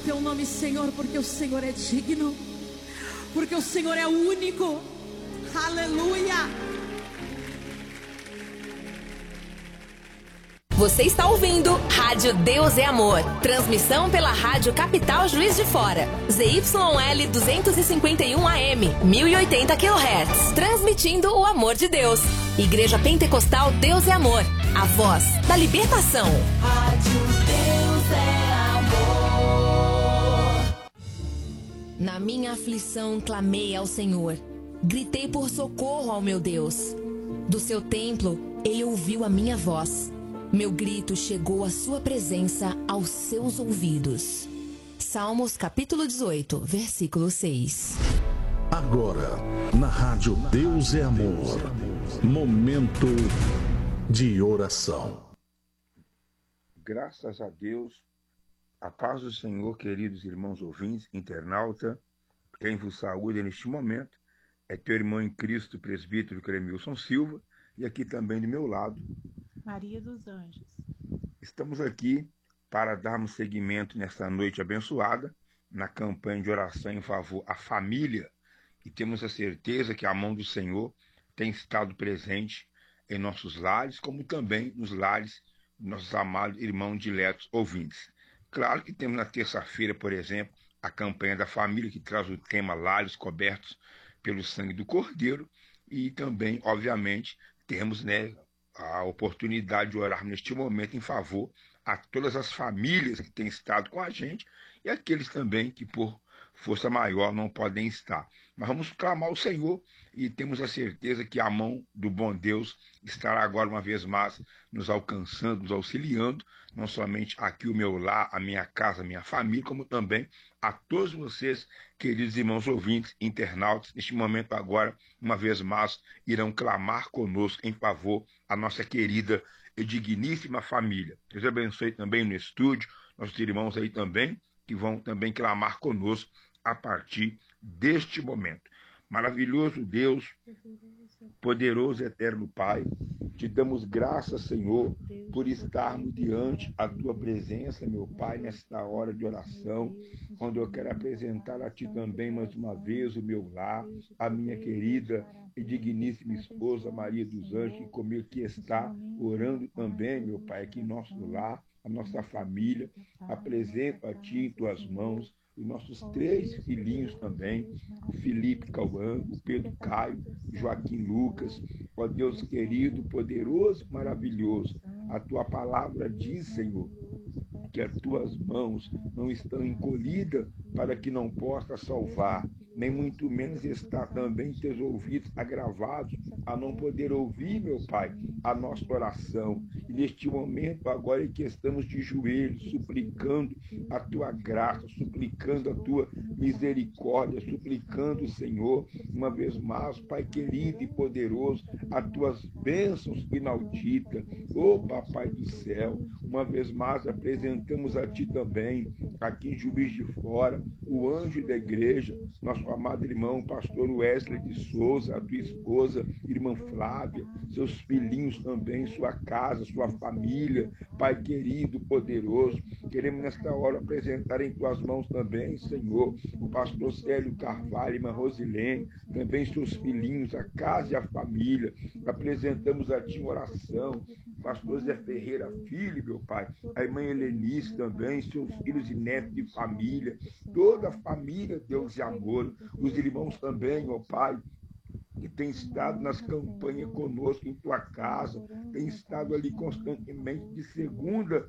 teu nome, Senhor, porque o Senhor é digno, porque o Senhor é único. Aleluia. Você está ouvindo Rádio Deus é Amor. Transmissão pela Rádio Capital Juiz de Fora. ZYL 251 AM, 1080 kHz. Transmitindo o amor de Deus. Igreja Pentecostal Deus é Amor. A voz da libertação. Rádio Deus é Amor. Na minha aflição clamei ao Senhor. Gritei por socorro ao meu Deus. Do seu templo ele ouviu a minha voz. Meu grito chegou à sua presença aos seus ouvidos. Salmos capítulo 18, versículo 6. Agora, na Rádio Deus é Amor, momento de oração. Graças a Deus, a paz do Senhor, queridos irmãos ouvintes, internauta, quem vos saúda neste momento é teu irmão em Cristo, presbítero Cremilson Silva, e aqui também do meu lado, Maria dos Anjos. Estamos aqui para darmos seguimento nesta noite abençoada, na campanha de oração em favor à família, e temos a certeza que a mão do Senhor tem estado presente em nossos lares, como também nos lares dos nossos amados irmãos diletos ouvintes. Claro que temos na terça-feira, por exemplo, a campanha da família, que traz o tema Lares Cobertos pelo Sangue do Cordeiro, e também, obviamente, temos, a oportunidade de orar neste momento em favor a todas as famílias que têm estado com a gente e aqueles também que por força maior não podem estar. Mas vamos clamar ao Senhor e temos a certeza que a mão do bom Deus estará agora uma vez mais nos alcançando, nos auxiliando, não somente aqui o meu lar, a minha casa, a minha família, como também a todos vocês, queridos irmãos ouvintes, internautas, neste momento agora, uma vez mais, irão clamar conosco em favor a nossa querida e digníssima família. Deus abençoe também no estúdio, nossos irmãos aí também, que vão também clamar conosco a partir deste momento. Maravilhoso Deus, poderoso eterno Pai, te damos graças, Senhor, por estarmos diante a tua presença, meu Pai, nesta hora de oração, onde eu quero apresentar a ti também mais uma vez o meu lar, a minha querida e digníssima esposa Maria dos Anjos, que comigo aqui está, orando também, meu Pai, aqui em nosso lar, a nossa família. Apresento a ti em tuas mãos os nossos 3 filhinhos também, o Felipe Cauã, o Pedro Caio, Joaquim Lucas. Ó Deus querido, poderoso, maravilhoso, a tua palavra diz, Senhor, que as tuas mãos não estão encolhidas para que não possa salvar, nem muito menos está também teus ouvidos agravados a não poder ouvir, meu Pai, a nossa oração. E neste momento, agora que estamos de joelhos, suplicando a tua graça, suplicando a tua misericórdia, suplicando, Senhor, uma vez mais, Pai querido e poderoso, as tuas bênçãos inauditas. Ô Papai do céu, uma vez mais apresentamos a ti também, aqui em Juiz de Fora, o anjo da igreja, nosso amado irmão, pastor Wesley de Souza, a tua esposa, irmã Flávia, seus filhinhos também, sua casa, sua família, Pai querido, poderoso. Queremos nesta hora apresentar em tuas mãos também, Senhor, o pastor Célio Carvalho, irmã Rosilene, também seus filhinhos, a casa e a família. Apresentamos a ti em oração, pastor Zé Ferreira Filho, meu Pai, a irmã Helenice também, seus filhos e netos de família, toda a família, Deus e amor, os irmãos também, ó Pai, que tem estado nas campanhas conosco em tua casa, tem estado ali constantemente de segunda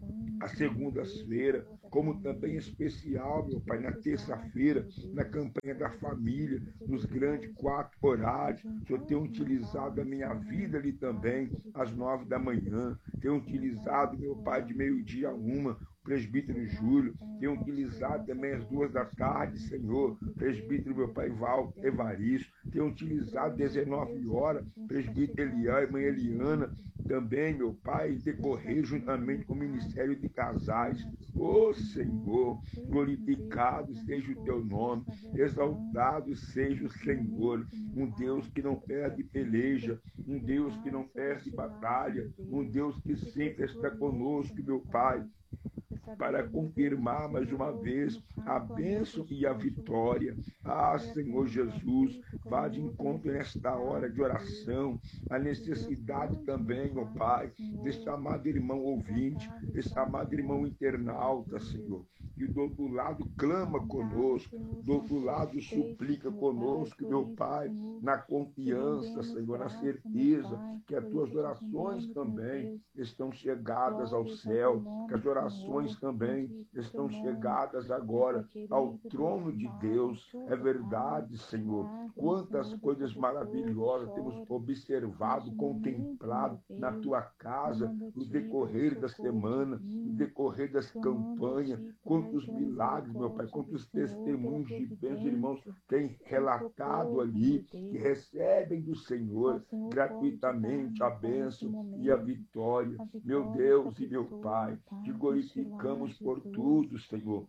a segundas-feira, como também especial, meu Pai, na terça-feira, na campanha da família, nos grandes 4 horários. O Senhor tem utilizado a minha vida ali também, às 9 da manhã, tem utilizado, meu Pai, de meio-dia a 1, presbítero Júlio, tem utilizado também às 2 da tarde, Senhor, presbítero meu pai Val Evaristo, tem utilizado 19 horas, presbítero Eliel e mãe Eliana, também, meu Pai, decorrer juntamente com o Ministério de Casais. Ô Senhor, glorificado seja o teu nome, exaltado seja o Senhor, um Deus que não perde peleja, um Deus que não perde batalha, um Deus que sempre está conosco, meu Pai. para confirmar mais uma vez a bênção e a vitória. Ah, Senhor Jesus, vá de encontro nesta hora de oração, a necessidade também, ó Pai, deste amado irmão ouvinte, deste amado irmão internauta, Senhor, que do outro lado clama conosco, do outro lado suplica conosco, meu Pai, na confiança, Senhor, na certeza que as tuas orações também estão chegadas ao céu, que as orações também estão chegadas agora ao trono de Deus. É verdade, Senhor. Quantas coisas maravilhosas temos observado, contemplado na tua casa, no decorrer da semana, no decorrer das campanhas. Quantos milagres, meu Pai, quantos testemunhos de bênçãos, irmãos, têm relatado ali, que recebem do Senhor gratuitamente a bênção e a vitória. Meu Deus e meu Pai, te glorificamos por tudo, Senhor.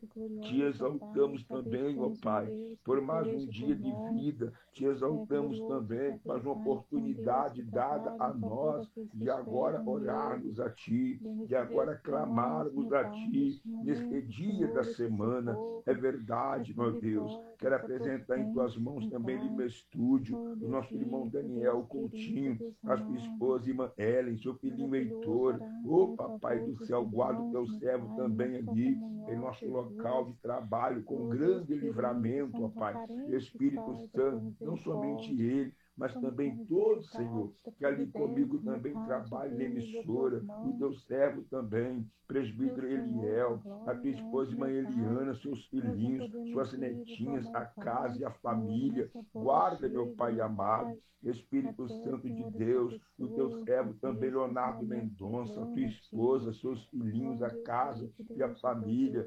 Te exaltamos também, ó Pai, por mais um dia de vida. Te exaltamos também por mais uma oportunidade dada a nós de agora orarmos a Ti, de agora clamarmos a Ti neste dia da semana. É verdade, meu Deus. Quero apresentar em Tuas mãos também ali no estúdio o nosso irmão Daniel Coutinho, a sua esposa, irmã Ellen, seu filhinho Heitor. Ô Papai do céu, guarda o Teu servo também ali em nosso local de trabalho com grande livramento, ó Pai. Espírito Santo, não somente ele, mas também todos, Senhor, que ali comigo também trabalham na emissora, o Teu servo também, presbítero Eliel, a tua esposa, irmã Eliana, seus filhinhos, suas netinhas, a casa e a família. Guarda, meu Pai amado, Espírito Santo de Deus, o Teu servo também, Leonardo Mendonça, a tua esposa, seus filhinhos, a casa e a família.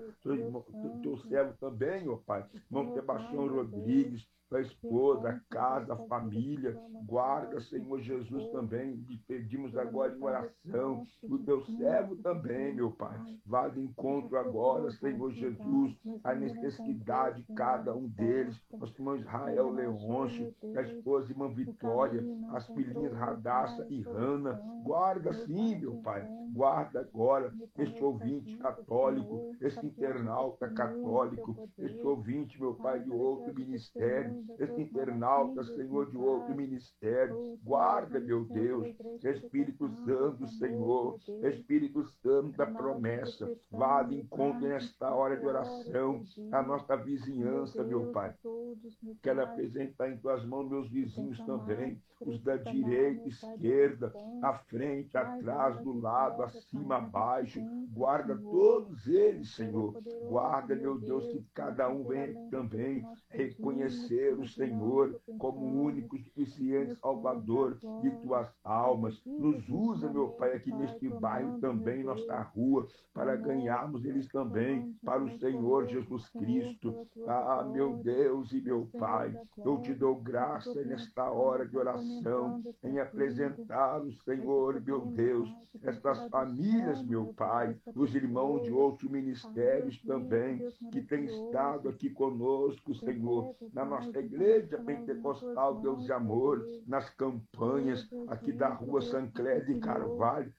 Teu servo também, ó Pai, irmão Sebastião Rodrigues, a esposa, a casa, a família. Guarda, Senhor Jesus, também. Te pedimos agora em oração. O Teu servo também, meu Pai. Vá de encontro agora, Senhor Jesus, a necessidade de cada um deles. Nosso irmão Israel Leôncio, a esposa, irmã Vitória, as filhinhas Radassa e Rana. Guarda sim, meu Pai. Guarda agora este ouvinte católico, este internauta católico, este ouvinte, meu Pai, de outro ministério, este internauta, Senhor, de outro ministério. Guarda, meu Deus, Espírito Santo, Senhor, Espírito Santo da promessa. Vá de encontro nesta hora de oração a nossa vizinhança, meu Pai. Quero apresentar em Tuas mãos meus vizinhos também, os da direita, esquerda, à frente, atrás, do lado, acima, abaixo. Guarda todos eles, Senhor. Guarda, meu Deus, que cada um venha também reconhecer o Senhor como o único e suficiente Salvador de Tuas almas. Nos usa, meu Pai, aqui neste bairro também, nossa rua, para ganharmos eles também para o Senhor Jesus Cristo. Ah, meu Deus e meu Pai, eu Te dou graça nesta hora de oração, em apresentar o Senhor, meu Deus, estas famílias, meu Pai, os irmãos de outros ministérios também, que têm estado aqui conosco, Senhor, na nossa igreja pentecostal, Deus de amor, nas campanhas aqui da rua Sancler de Carvalho,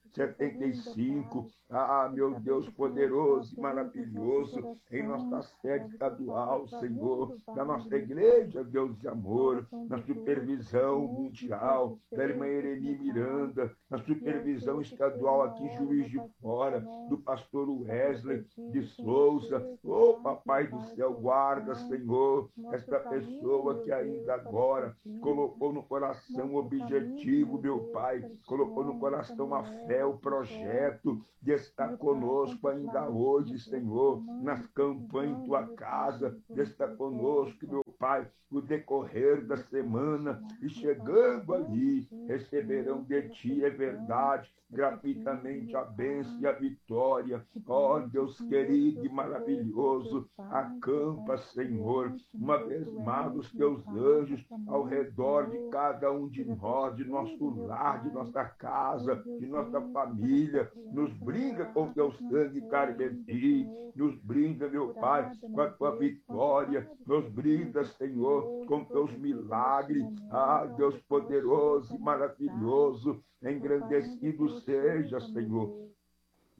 75. Ah, meu Deus poderoso e maravilhoso, em nossa sede estadual, Senhor, da nossa igreja, Deus de amor, na supervisão mundial da irmã Ereni Miranda, na supervisão estadual aqui em Juiz de Fora, do pastor Wesley de Souza. Oh, Papai do céu, guarda, Senhor, esta pessoa que ainda agora colocou no coração o objetivo, meu Pai, colocou no coração a fé, o projeto de estar conosco ainda hoje, Senhor, nas campanhas em Tua casa, de estar conosco, meu Pai, no decorrer da semana, e chegando ali, receberão de Ti, é verdade, gratuitamente a bênção e a vitória. Ó Deus querido e maravilhoso, acampa, Senhor, uma vez mais os Teus anjos ao redor de cada um de nós, de nosso lar, de nossa casa, de nossa família. Nos brinda com Teu sangue carmesí, nos brinda, meu Pai, com a Tua vitória, nos brinda, Senhor, com Teus milagres. Ah, Deus poderoso e maravilhoso, engrandecido seja, Senhor,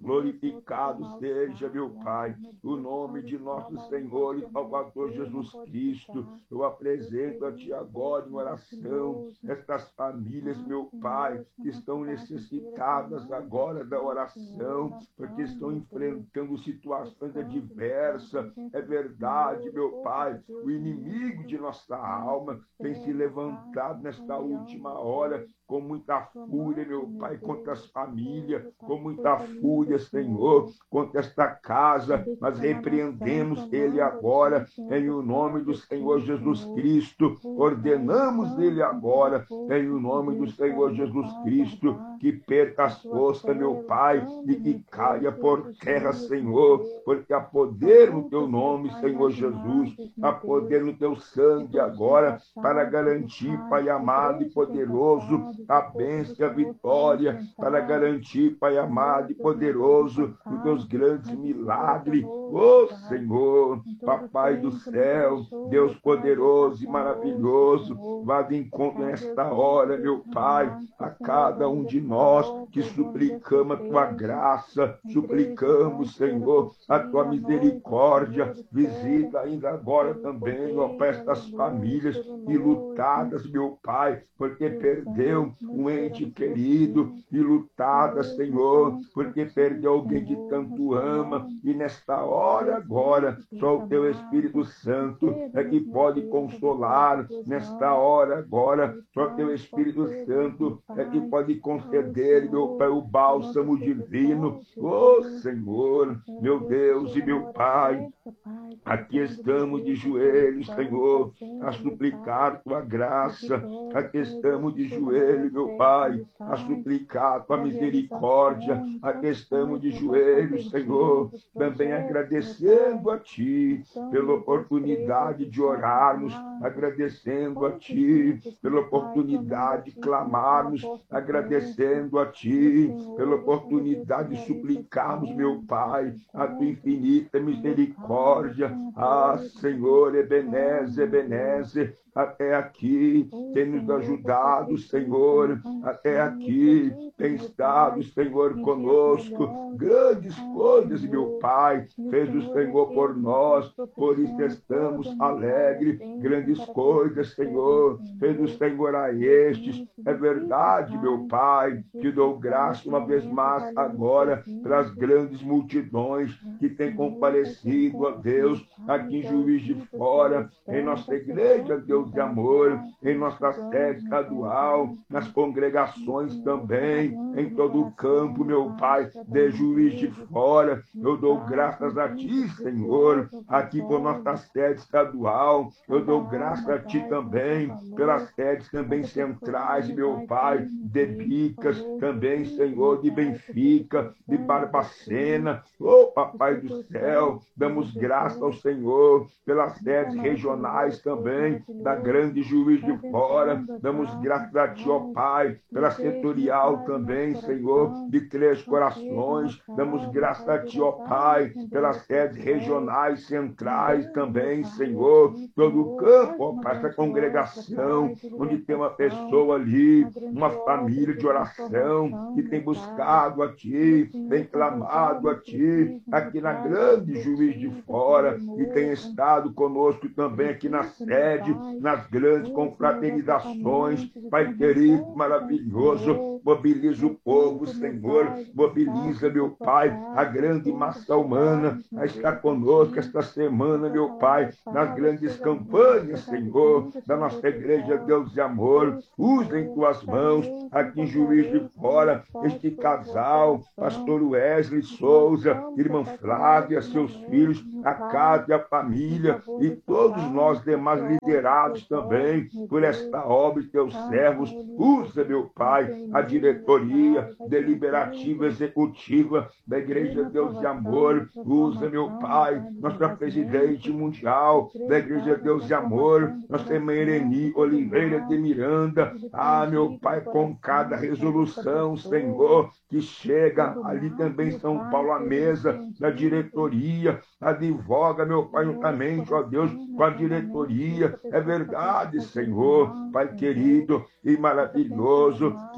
Glorificado seja, meu Pai, o nome de nosso Senhor e Salvador Jesus Cristo. Eu apresento a Ti agora em oração estas famílias, meu Pai, que estão necessitadas agora da oração, porque estão enfrentando situações adversas. É verdade, meu Pai, o inimigo de nossa alma tem se levantado nesta última hora com muita fúria, meu Pai, contra as famílias, com muita fúria, Senhor, contra esta casa. Nós repreendemos ele agora, em o nome do Senhor Jesus Cristo. Ordenamos ele agora, em o nome do Senhor Jesus Cristo, que perca as forças, meu Pai, e que caia por terra, Senhor, porque há poder no Teu nome, Senhor Jesus, há poder no Teu sangue agora, para garantir, Pai amado e poderoso, a bênção e a vitória, para garantir, Pai amado e poderoso, os Teus grandes milagres. Ô Senhor, Papai do céu, Deus poderoso e maravilhoso, vá de encontro nesta hora, meu Pai, a cada um de nós que suplicamos a Tua graça, suplicamos, Senhor, a Tua misericórdia. Visita ainda agora também, ó Pai, estas famílias ilutadas, meu Pai, porque perdeu um ente querido, ilutadas, Senhor, porque perdeu alguém que tanto ama, e nesta hora agora, só o Teu Espírito Santo é que pode consolar. Nesta hora agora, só o Teu Espírito Santo é que pode conceder, meu Pai, o bálsamo divino. Ô Senhor, meu Deus e meu Pai, aqui estamos de joelhos, Senhor, a suplicar Tua graça. Aqui estamos de joelhos, meu Pai, a suplicar Tua misericórdia. Aqui estamos de joelhos, Senhor, também agradecendo a Ti pela oportunidade de orarmos, agradecendo a Ti pela oportunidade de clamarmos, agradecendo a Ti pela oportunidade de suplicarmos, meu Pai, a Tua infinita misericórdia. Ah, Senhor, Ebenezer, Ebenezer, até aqui tem nos ajudado, Senhor, até aqui tem estado, Senhor, conosco. Grandes coisas, meu Pai, fez o Senhor por nós, por isso estamos alegres. Grandes coisas, Senhor, fez o Senhor a estes. É verdade, meu Pai, te dou graça uma vez mais agora pelas grandes multidões que têm comparecido, ó Deus, aqui em Juiz de Fora, em nossa igreja, Deus de amor, em nossa sede estadual, nas congregações também, em todo o campo, meu Pai, de Juiz de Fora. Eu dou graças a Ti, Senhor, aqui por nossa sede estadual. Eu dou graças a Ti também pelas sedes também centrais, meu Pai, de Bicas, também, Senhor, de Benfica, de Barbacena. Oh, Papai do céu, damos graças ao Senhor pelas sedes regionais também, da grande Juiz de Fora. Damos graças a Ti, ó Pai, pela setorial também, Senhor, de Três Corações. Damos graças a Ti, ó Pai, pelas sedes regionais, centrais também, Senhor. Todo o campo, ó Pai, essa congregação, onde tem uma pessoa ali, uma família de oração, que tem buscado a Ti, tem clamado a Ti, aqui na grande Juiz de Fora, e tem estado conosco também aqui na sede, nas grandes confraternizações. Pai querido, maravilhoso, mobiliza o povo, Senhor, mobiliza, meu Pai, a grande massa humana a estar conosco esta semana, meu Pai, nas grandes campanhas, Senhor, da nossa igreja, Deus de amor. Usa em Tuas mãos, aqui em Juiz de Fora, este casal, pastor Wesley Souza, irmã Flávia, seus filhos, a casa e a família, e todos nós demais liderados também por esta obra de Teus servos. Usa, meu Pai, a diretoria deliberativa executiva da Igreja Deus de Amor. Usa, meu Pai, nossa presidente mundial da Igreja Deus de Amor, nossa irmã Ireni Oliveira de Miranda. Ah, meu Pai, com cada resolução, Senhor, que chega ali também em São Paulo à mesa da diretoria, advoga, meu Pai, juntamente, ó Deus, com a diretoria. É verdade, Senhor, Pai querido e maravilhoso, que haja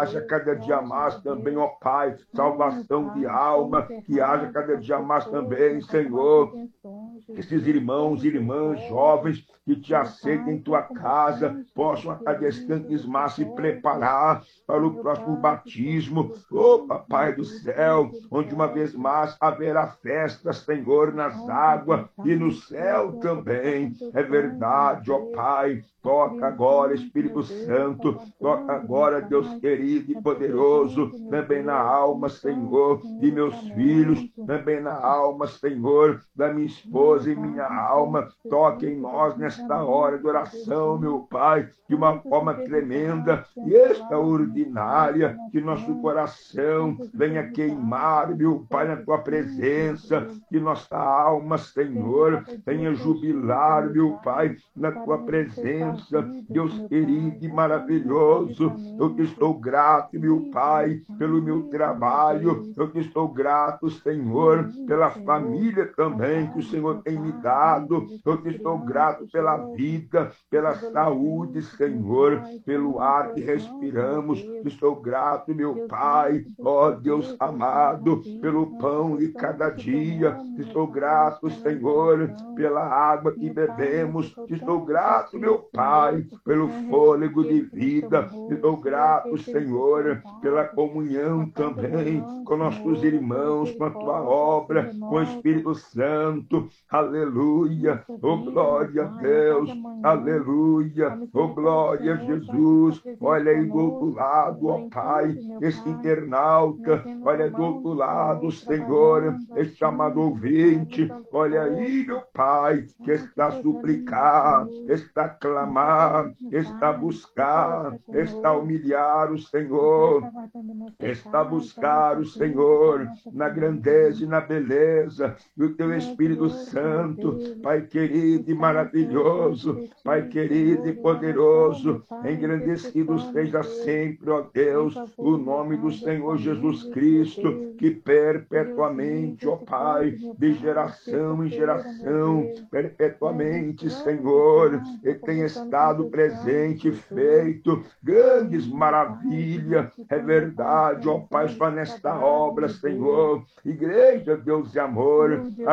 haja cada dia mais também, ó Pai, salvação de alma, que haja cada dia mais também, Senhor, esses irmãos e irmãs jovens que te aceitem em tua casa, possam a cada instante mais se preparar para o próximo batismo, ô Papai do céu, onde uma vez mais haverá festa, Senhor, nas águas e no céu também. É verdade, ó Pai. Toca agora, Espírito Santo, toca agora, Deus querido e poderoso, também na alma, Senhor, de meus filhos, também na alma, Senhor, da minha esposa e minha alma. Toque em nós nesta hora de oração, meu Pai, de uma forma tremenda e extraordinária, que nosso coração venha queimar, meu Pai, na tua presença, que nossa alma, Senhor, venha jubilar, meu Pai, na tua presença. Deus querido e maravilhoso, eu te estou grato, meu Pai, pelo meu trabalho, eu te estou grato, Senhor, pela família também que o Senhor tem me dado, eu te estou grato pela vida, pela saúde, Senhor, pelo ar que respiramos, te estou grato, meu Pai, ó Deus amado, pelo pão de cada dia, te estou grato, Senhor, pela água que bebemos, te estou grato, meu Pai, pelo fôlego de vida, estou grato, Senhor, pela comunhão também com nossos irmãos, com a tua obra, com o Espírito Santo, aleluia, oh glória a Deus, aleluia, oh glória a Jesus. Olha aí do outro lado, ó Pai, esse internauta, olha do outro lado, Senhor, esse amado ouvinte, olha aí, meu Pai, que está a suplicar, está a clamar, está a buscar, está a humilhar o Senhor, está a buscar o Senhor na grandeza e na beleza do teu Espírito Santo, Pai querido e maravilhoso, Pai querido e poderoso, engrandecido seja sempre, ó Deus, o nome do Senhor Jesus Cristo, que perpetuamente, ó Pai, de geração em geração, perpetuamente, Senhor, e tem estado presente, feito grandes maravilhas, é verdade, ó Pai, só nesta obra, Senhor, Igreja Deus e Amor, há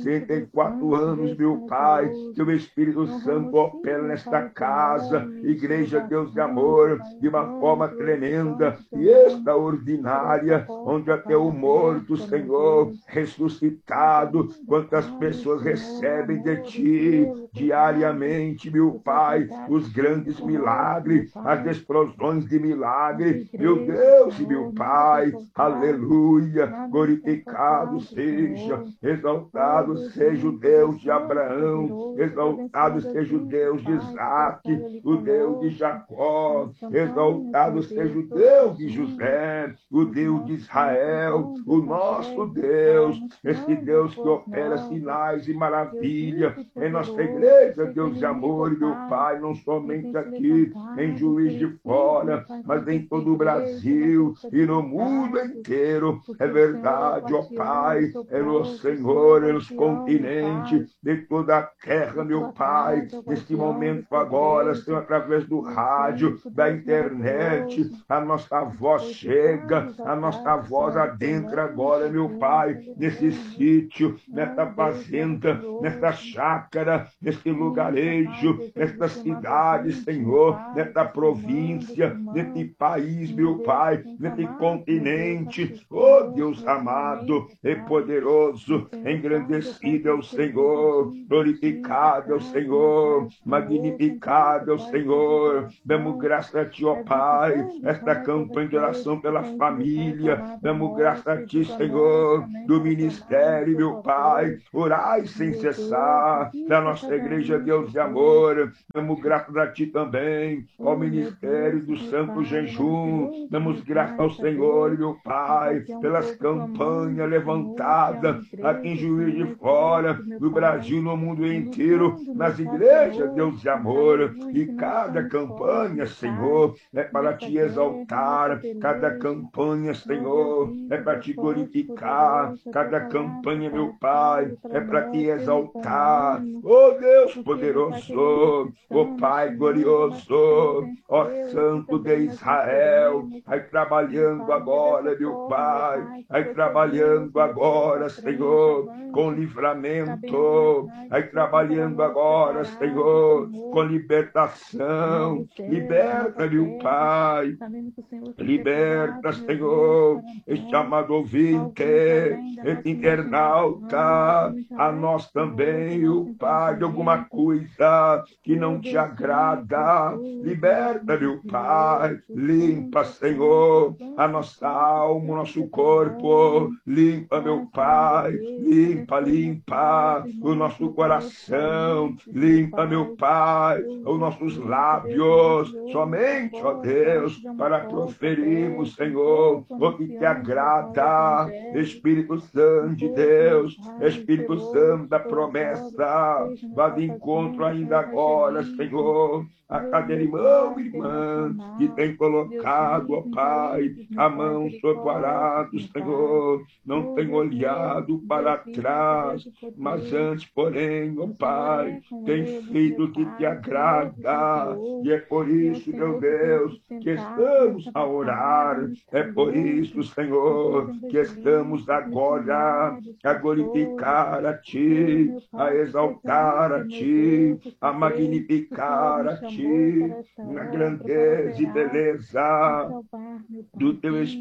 64 anos, meu Pai, que o Espírito Santo opera nesta casa, Igreja Deus e Amor, de uma forma tremenda e extraordinária, onde até o morto, Senhor, ressuscitado, quantas pessoas recebem de Ti diariamente, meu Pai, os grandes milagres, as explosões de milagre, meu Deus e meu Pai, aleluia, glorificado seja, exaltado seja o Deus de Abraão, exaltado seja o Deus de Isaac, o Deus de Jacó, exaltado seja o Deus de José, o Deus de Israel, o nosso Deus, esse Deus que opera sinais e maravilha em nossa igreja, Deus de amor, meu Pai, não somente aqui em Juiz de Fora, mas em todo o Brasil e no mundo inteiro. É verdade, ó Pai, é no Senhor, é nos continentes de toda a terra, meu Pai, neste momento agora, Senhor, através do rádio, da internet, a nossa voz chega, a nossa voz adentra agora, meu Pai, nesse sítio, nesta fazenda, nesta chácara, neste lugarejo, nesta cidade, Senhor, nesta província, neste país, meu Pai, neste continente, oh Deus amado e poderoso, engrandecido é o Senhor, glorificado é o Senhor, magnificado é o Senhor. Damos graça a Ti, ó Pai, esta campanha de oração pela família, damos graça a Ti, Senhor, do ministério, meu Pai, orai sem cessar, da nossa igreja, Deus de amor, damos graças a Ti também, ao ministério do Santo Jejum, damos graças ao Senhor, meu Pai, pelas campanhas levantadas aqui em Juiz de Fora, no Brasil, no mundo inteiro, nas igrejas, Deus de amor, e cada campanha, Senhor, é para te exaltar, cada campanha, Senhor, é para te glorificar, cada campanha, meu Pai, é para te exaltar, oh Deus poderoso, oh Pai glorioso, ó Santo de Israel, vai trabalhando agora, meu Pai, vai trabalhando agora, Senhor, com livramento, vai trabalhando agora, Senhor, com libertação, liberta, meu Pai, liberta, Senhor, este amado ouvinte, este internauta, a nós também, o Pai, de alguma coisa que não te agrada, liberta, meu Pai, limpa, Senhor, a nossa alma, o nosso corpo, limpa, meu Pai, limpa, limpa o nosso coração, limpa, meu Pai, os nossos lábios, somente, ó Deus, para proferirmos, Senhor, o que te agrada, Espírito Santo de Deus, Espírito Santo da promessa, vá de encontro ainda agora, Senhor, a cada irmão e irmã que tem colocado, ó Pai, a mão sobre o arado, Senhor, não tem olhado para trás, mas antes, porém, ó Pai, tem feito o que te agrada, e é por isso, meu Deus, que estamos a orar, é por isso, Senhor, que estamos agora a glorificar a Ti, a exaltar a Ti, a magnificar a Ti, na grandeza e beleza do Teu Espírito.